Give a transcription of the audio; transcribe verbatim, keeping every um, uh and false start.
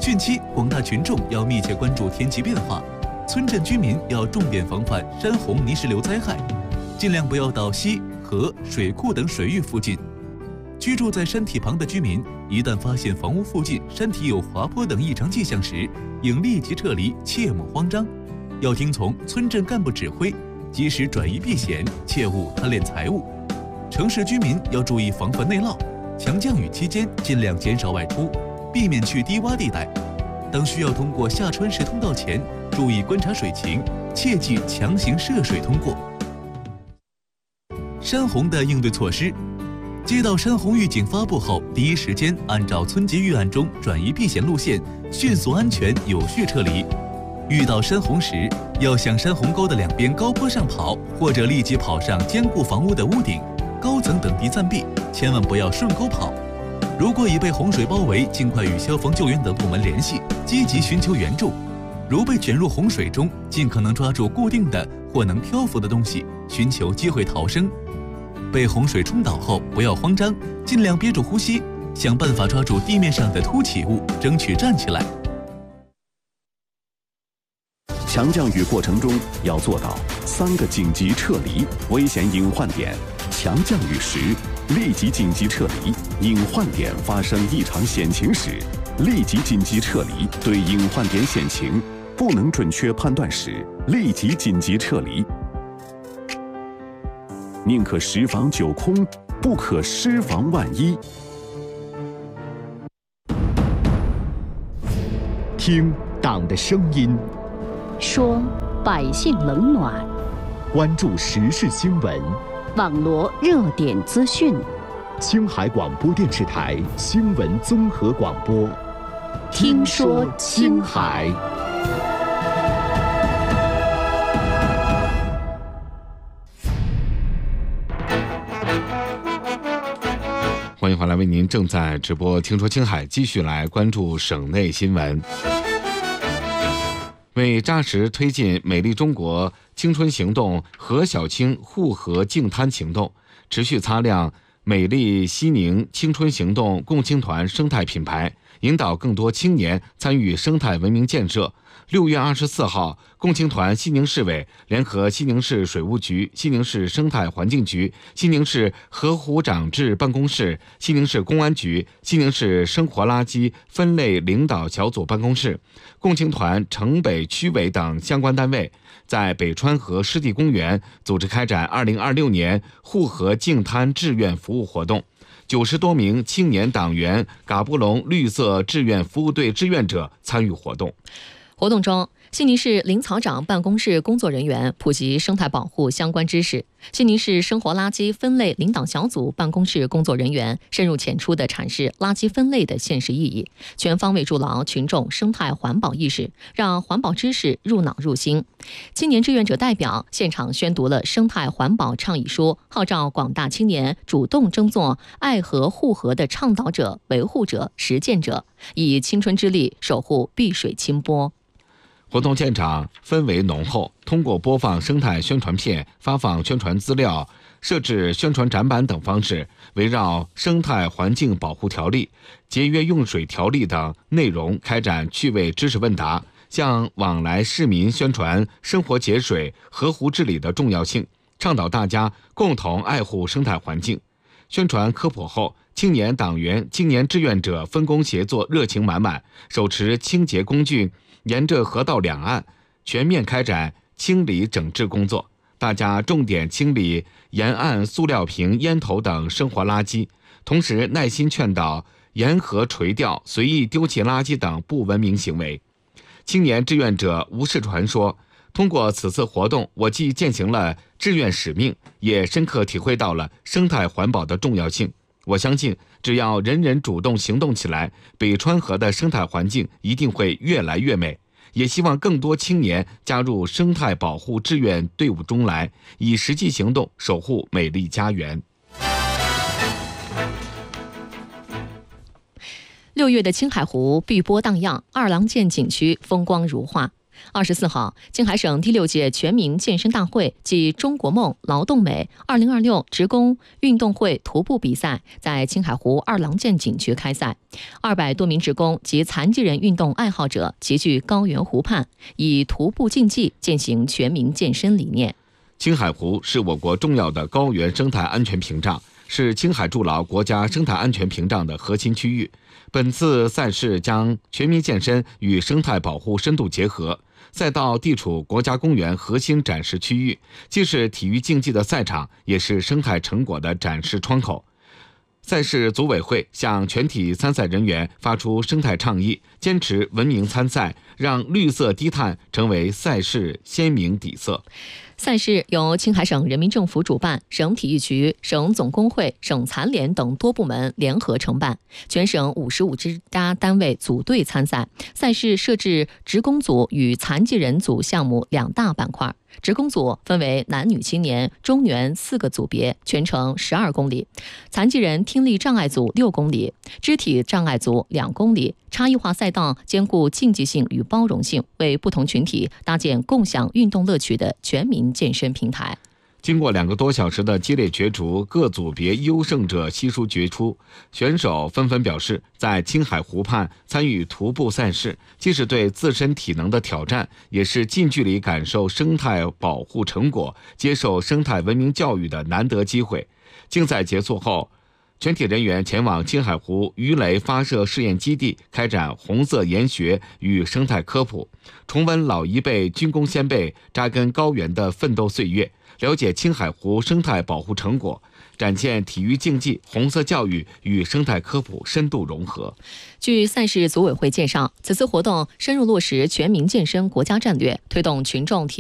汛期，广大群众要密切关注天气变化，村镇居民要重点防范山洪泥石流灾害，尽量不要到溪、河、水库等水域附近。居住在山体旁的居民，一旦发现房屋附近山体有滑坡等异常迹象时，应立即撤离，切莫慌张。要听从村镇干部指挥，及时转移避险，切勿贪恋财物。城市居民要注意防范内涝，强降雨期间尽量减少外出，避免去低洼地带。当需要通过下穿石通道前，注意观察水情，切忌强行涉水通过。山洪的应对措施：接到山洪预警发布后，第一时间按照村级预案中转移避险路线，迅速、安全、有序撤离。遇到山洪时，要向山洪沟的两边高坡上跑，或者立即跑上坚固房屋的屋顶、高层等地暂避，千万不要顺沟跑。如果已被洪水包围，尽快与消防救援等部门联系，积极寻求援助。如被卷入洪水中，尽可能抓住固定的或能漂浮的东西，寻求机会逃生。被洪水冲倒后，不要慌张，尽量憋住呼吸，想办法抓住地面上的凸起物，争取站起来。 强降雨过程中要做到三个紧急撤离危险隐患点：强降雨时立即紧急撤离，隐患点发生异常险情时立即紧急撤离，对隐患点险情不能准确判断时立即紧急撤离。宁可十防九空，不可失防万一。 听党的声音， 说百姓冷暖， 关注时事新闻， 网罗热点资讯。 青海广播电视台新闻综合广播， 听说青海。 欢迎回来，为您正在直播听说青海，继续来关注省内新闻。为扎实推进美丽中国青春行动和小青护河净滩行动，持续擦亮美丽西宁青春行动共青团生态品牌，引导更多青年参与生态文明建设。六月二十四号，共青团西宁市委联合西宁市水务局、西宁市生态环境局、西宁市河湖长治办公室、西宁市公安局、西宁市生活垃圾分类领导小组办公室、共青团城北区委等相关单位，在北川河湿地公园组织开展二零二六年护河净滩志愿服务活动。九十多名青年党员、嘎布隆绿色志愿服务队志愿者参与活动。 活动中，西宁市林草长办公室工作人员普及生态保护相关知识，西宁市生活垃圾分类领导小组办公室工作人员深入浅出地阐释垃圾分类的现实意义，全方位筑牢群众生态环保意识，让环保知识入脑入心。青年志愿者代表现场宣读了生态环保倡议书，号召广大青年主动争做爱河护河的倡导者、维护者、实践者，以青春之力守护碧水清波。 活动现场氛围浓厚，通过播放生态宣传片、发放宣传资料、设置宣传展板等方式，围绕生态环境保护条例、节约用水条例等内容开展趣味知识问答，向往来市民宣传生活节水、河湖治理的重要性，倡导大家共同爱护生态环境。宣传科普后，青年党员、青年志愿者分工协作，热情满满，手持清洁工具，沿着河道两岸全面开展清理整治工作。大家重点清理沿岸塑料瓶、烟头等生活垃圾，同时耐心劝导沿河垂钓、随意丢弃垃圾等不文明行为。青年志愿者吴世传说，通过此次活动，我既践行了志愿使命，也深刻体会到了生态环保的重要性。我相信，只要人人主动行动起来，北川河的生态环境一定会越来越美。也希望更多青年加入生态保护志愿队伍中来，以实际行动守护美丽家园。 六月的青海湖碧波荡漾，二郎剑景区风光如画。 二十四号，青海省第六届全民健身大会暨中国梦劳动美二零二六职工运动会徒步比赛在青海湖二郎剑景区开赛。二百多名职工及残疾人运动爱好者齐聚高原湖畔，以徒步竞技践行全民健身理念。 青海湖是我国重要的高原生态安全屏障，是青海筑牢国家生态安全屏障的核心区域。本次赛事将全民健身与生态保护深度结合，赛道地处国家公园核心展示区域，既是体育竞技的赛场，也是生态成果的展示窗口。赛事组委会向全体参赛人员发出生态倡议，坚持文明参赛，让绿色低碳成为赛事鲜明底色。 赛事由青海省人民政府主办，省体育局、省总工会、省残联等多部门联合承办，全省五十五支家单位组队参赛。赛事设置职工组与残疾人组项目两大板块。职工组分为男女青年、中原四个组别，全程十二公里；残疾人听力障碍组六公里，肢体障碍组两公里。差异化赛道兼顾竞技性与包容性，为不同群体搭建共享运动乐趣的全民健身平台。 经过两个多小时的激烈角逐，各组别优胜者悉数决出。选手纷纷表示，在青海湖畔参与徒步赛事，既是对自身体能的挑战，也是近距离感受生态保护成果、接受生态文明教育的难得机会。竞赛结束后，全体人员前往青海湖鱼雷发射试验基地，开展红色研学与生态科普，重温老一辈军工先辈扎根高原的奋斗岁月，了解青海湖生态保护成果，展现体育竞技、红色教育与生态科普深度融合。 据赛事组委会介绍，此次活动深入落实全民健身国家战略，推动群众体